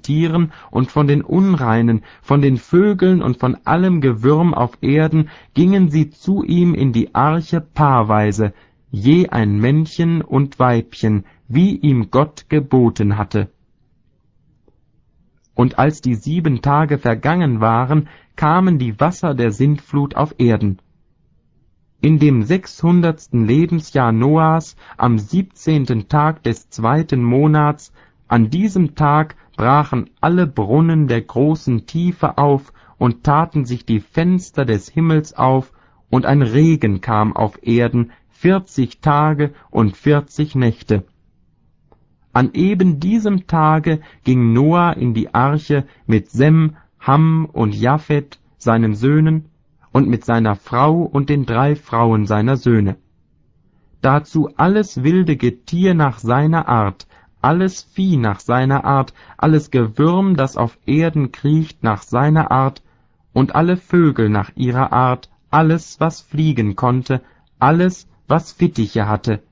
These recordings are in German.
den Tieren und von den Unreinen, von den Vögeln und von allem Gewürm auf Erden, gingen sie zu ihm in die Arche paarweise, je ein Männchen und Weibchen, wie ihm Gott geboten hatte. Und als die 7 Tage vergangen waren, kamen die Wasser der Sintflut auf Erden. In dem 600. Lebensjahr Noahs, am 17. Tag des 2. Monats, an diesem Tag brachen alle Brunnen der großen Tiefe auf und taten sich die Fenster des Himmels auf, und ein Regen kam auf Erden 40 Tage und 40 Nächte. An eben diesem Tage ging Noah in die Arche mit Sem, Ham und Japhet, seinen Söhnen, und mit seiner Frau und den 3 Frauen seiner Söhne. Dazu alles wilde Getier nach seiner Art, alles Vieh nach seiner Art, alles Gewürm, das auf Erden kriecht, nach seiner Art, und alle Vögel nach ihrer Art, alles, was fliegen konnte, alles, was Fittiche hatte.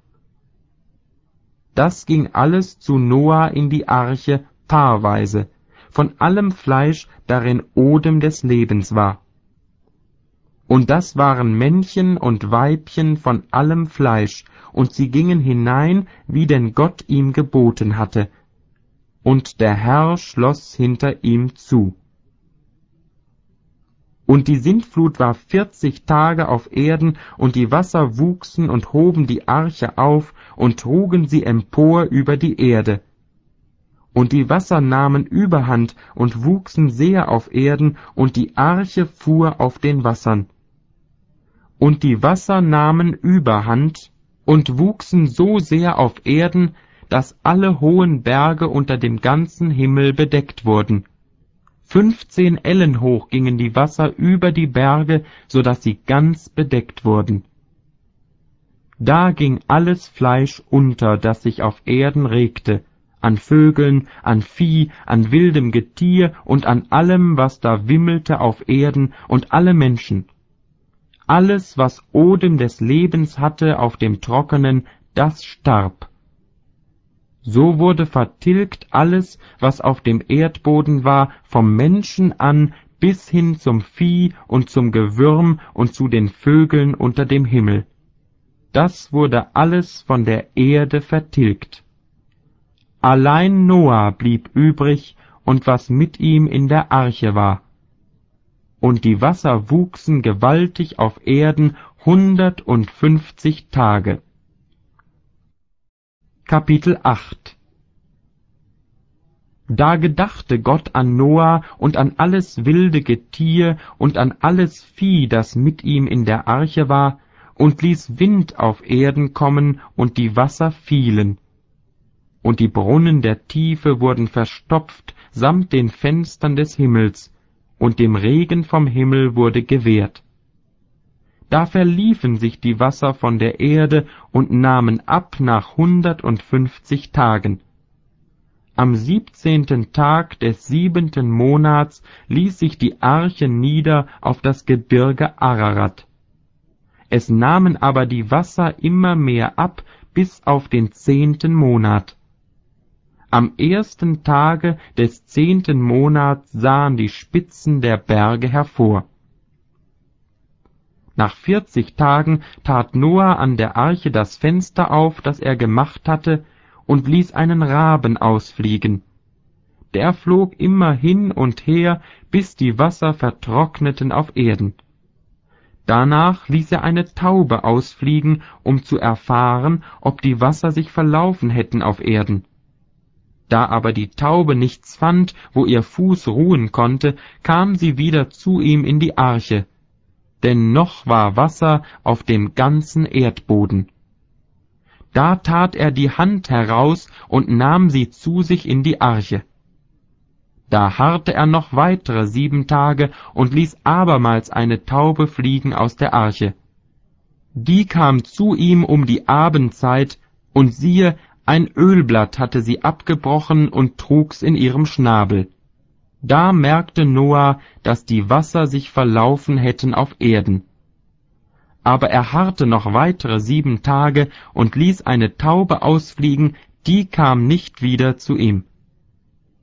Das ging alles zu Noah in die Arche paarweise, von allem Fleisch, darin Odem des Lebens war. Und das waren Männchen und Weibchen von allem Fleisch, und sie gingen hinein, wie denn Gott ihm geboten hatte. Und der Herr schloss hinter ihm zu. Und die Sintflut war 40 Tage auf Erden, und die Wasser wuchsen und hoben die Arche auf und trugen sie empor über die Erde. Und die Wasser nahmen Überhand und wuchsen sehr auf Erden, und die Arche fuhr auf den Wassern. Und die Wasser nahmen Überhand und wuchsen so sehr auf Erden, dass alle hohen Berge unter dem ganzen Himmel bedeckt wurden. 15 Ellen hoch gingen die Wasser über die Berge, so dass sie ganz bedeckt wurden. Da ging alles Fleisch unter, das sich auf Erden regte, an Vögeln, an Vieh, an wildem Getier und an allem, was da wimmelte auf Erden, und alle Menschen. Alles, was Odem des Lebens hatte auf dem Trockenen, das starb. So wurde vertilgt alles, was auf dem Erdboden war, vom Menschen an bis hin zum Vieh und zum Gewürm und zu den Vögeln unter dem Himmel. Das wurde alles von der Erde vertilgt. Allein Noah blieb übrig und was mit ihm in der Arche war. Und die Wasser wuchsen gewaltig auf Erden 150 Tage. Kapitel 8 Da gedachte Gott an Noah und an alles wilde Getier und an alles Vieh, das mit ihm in der Arche war, und ließ Wind auf Erden kommen, und die Wasser fielen. Und die Brunnen der Tiefe wurden verstopft samt den Fenstern des Himmels, und dem Regen vom Himmel wurde gewährt. Da verliefen sich die Wasser von der Erde und nahmen ab nach 150 Tagen. Am 17. Tag des 7. Monats ließ sich die Arche nieder auf das Gebirge Ararat. Es nahmen aber die Wasser immer mehr ab bis auf den 10. Monat. Am 1. Tage des 10. Monats sahen die Spitzen der Berge hervor. Nach 40 Tagen tat Noah an der Arche das Fenster auf, das er gemacht hatte, und ließ einen Raben ausfliegen. Der flog immer hin und her, bis die Wasser vertrockneten auf Erden. Danach ließ er eine Taube ausfliegen, um zu erfahren, ob die Wasser sich verlaufen hätten auf Erden. Da aber die Taube nichts fand, wo ihr Fuß ruhen konnte, kam sie wieder zu ihm in die Arche, denn noch war Wasser auf dem ganzen Erdboden. Da tat er die Hand heraus und nahm sie zu sich in die Arche. Da harrte er noch weitere 7 Tage und ließ abermals eine Taube fliegen aus der Arche. Die kam zu ihm um die Abendzeit, und siehe, ein Ölblatt hatte sie abgebrochen und trug's in ihrem Schnabel. Da merkte Noah, dass die Wasser sich verlaufen hätten auf Erden. Aber er harrte noch weitere 7 Tage und ließ eine Taube ausfliegen, die kam nicht wieder zu ihm.